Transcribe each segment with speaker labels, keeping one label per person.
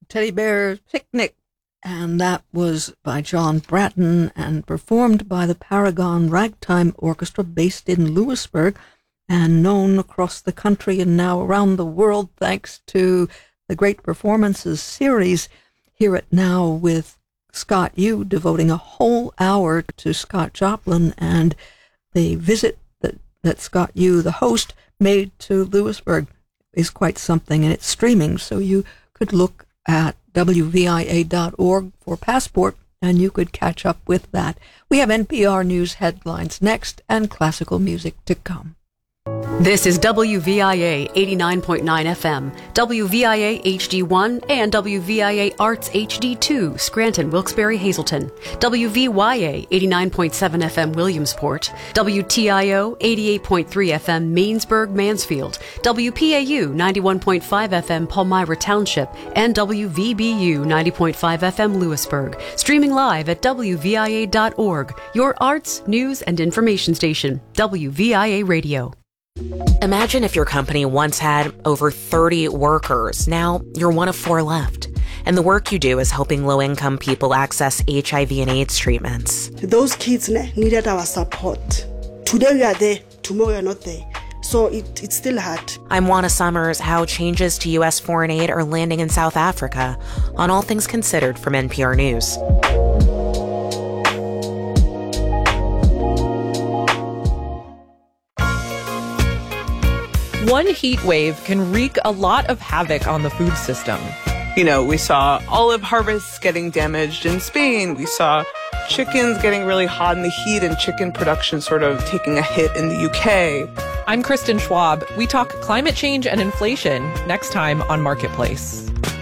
Speaker 1: Teddy Bear Picnic. And that was by John Bratton and performed by the Paragon Ragtime Orchestra based in Lewisburg and known across the country and now around the world thanks to the Great Performances series. Hear it now with Scott Yu devoting a whole hour to Scott Joplin and the visit that Scott Yu, the host, made to Lewisburg is quite something, and it's streaming, so you could look at wvia.org for Passport, and you could catch up with that. We have NPR News headlines next and classical music to come.
Speaker 2: This is WVIA 89.9 FM, WVIA HD1, and WVIA Arts HD2, Scranton, Wilkes-Barre, Hazleton, WVYA 89.7 FM, Williamsport, WTIO 88.3 FM, Mainsburg, Mansfield, WPAU 91.5 FM, Palmyra Township, and WVBU 90.5 FM, Lewisburg. Streaming live at WVIA.org, your arts, news, and information station, WVIA Radio.
Speaker 3: Imagine if your company once had over 30 workers. Now you're one of 4 left. And the work you do is helping low-income people access HIV and AIDS treatments.
Speaker 4: Those kids needed our support. Today we are there, tomorrow we are not there. So it's still hard.
Speaker 3: I'm Juana Summers. How changes to U.S. foreign aid are landing in South Africa on All Things Considered from NPR News.
Speaker 5: One heat wave can wreak a lot of havoc on the food system.
Speaker 6: You know, we saw olive harvests getting damaged in Spain. We saw chickens getting really hot in the heat and chicken production sort of taking a hit in the UK.
Speaker 5: I'm Kristen Schwab. We talk climate change and inflation next time on Marketplace.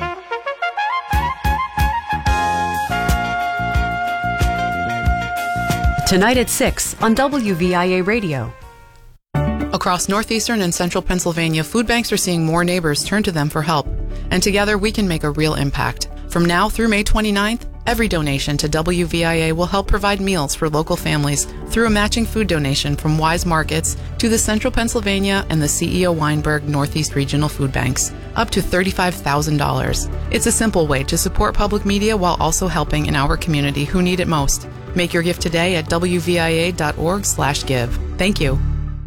Speaker 2: Tonight at 6 on WVIA Radio.
Speaker 7: Across northeastern and central Pennsylvania, food banks are seeing more neighbors turn to them for help. And together we can make a real impact. From now through May 29th, every donation to WVIA will help provide meals for local families through a matching food donation from Wise Markets to the Central Pennsylvania and the CEO Weinberg Northeast Regional Food Banks, up to $35,000. It's a simple way to support public media while also helping in our community who need it most. Make your gift today at wvia.org/give. Thank you.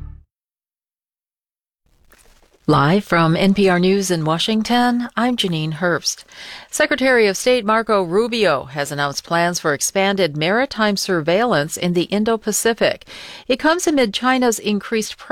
Speaker 8: Live from NPR News in Washington, I'm Janine Herbst. Secretary of State Marco Rubio has announced plans for expanded maritime surveillance in the Indo-Pacific. It comes amid China's increased